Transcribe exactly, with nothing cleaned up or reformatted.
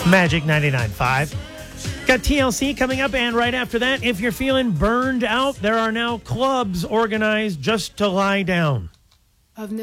Magic ninety-nine point five. Got T L C coming up, and right after that, if you're feeling burned out, there are now clubs organized just to lie down.